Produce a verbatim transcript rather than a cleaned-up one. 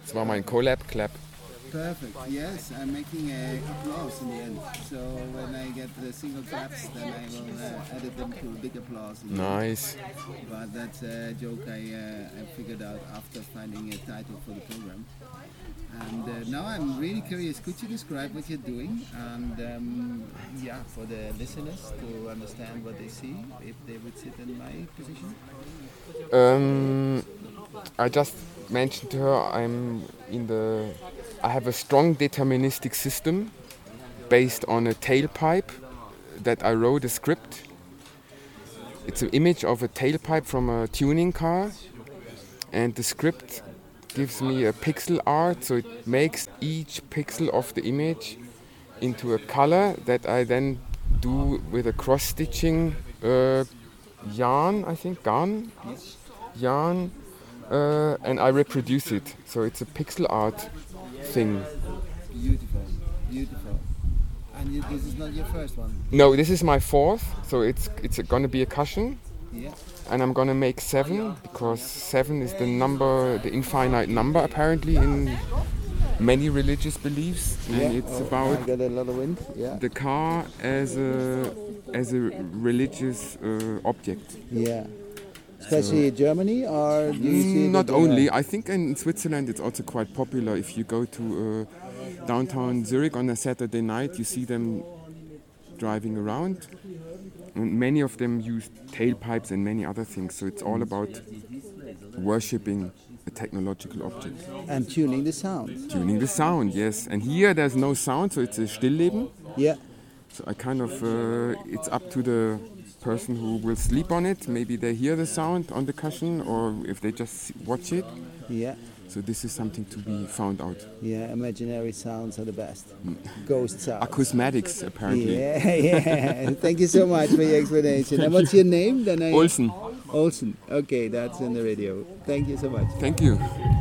Das war mein Collab-Clap. Perfect. Yes, I'm making a applause in the end. So when I get the single claps, then I will uh, edit them to a big applause. Nice. But that's a joke I, uh, I figured out after finding a title for the program. And uh, now I'm really curious. Could you describe what you're doing? And um, yeah, for the listeners to understand what they see, if they would sit in my position. Um, I just mentioned to her I'm in the. I have a strong deterministic system based on a tailpipe that I wrote a script. It's an image of a tailpipe from a tuning car, and the script gives me a pixel art, so it makes each pixel of the image into a color that I then do with a cross-stitching uh, yarn, I think, yarn, yarn, uh, and I reproduce it. So it's a pixel art thing. Beautiful, beautiful. And you, this is not your first one? No, this is my fourth, so it's it's gonna be a cushion. Yeah. And I'm gonna make seven, because seven is the number, the infinite number apparently in many religious beliefs. And Yeah. it's Oh, about I got a lot of wind. Yeah. the car as a as a religious uh, object. Yeah. Especially in Germany, or do you see it Not in only, I think in Switzerland it's also quite popular. If you go to uh, downtown Zurich on a Saturday night, you see them driving around. And many of them use tailpipes and many other things. So it's all about worshipping a technological object. And tuning the sound. Tuning the sound, yes. And here there's no sound, so it's a Stillleben. Yeah. So I kind of, uh, it's up to the person who will sleep on it. Maybe they hear the sound on the cushion, or if they just watch it. Yeah. So this is something to be found out. Yeah, imaginary sounds are the best. Ghost sounds. Acousmatics, apparently. Yeah, yeah. Thank you so much for your explanation. And what's your name? Then I... Olsen. Olsen. Okay, that's in the radio. Thank you so much. Thank you.